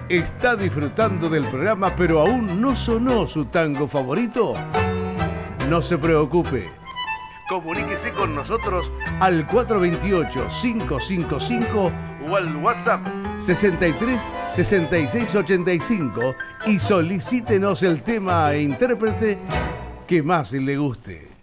¿Está disfrutando del programa pero aún no sonó su tango favorito? No se preocupe. Comuníquese con nosotros al 428-555 o al WhatsApp 63 66 85 y solicítenos el tema e intérprete que más le guste.